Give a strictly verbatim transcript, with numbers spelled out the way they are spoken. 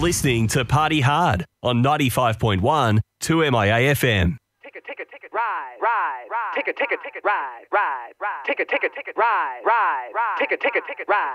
listening to Party Hard on ninety-five point one two M I A F M. Ticket, ticket, ticket, ride, ride, ride. Ticket, ticket, ticket, ride, ride, ride. Ticket, ticket, ticket, ride, ride, ride. Ticket, ticket, ticket, ride.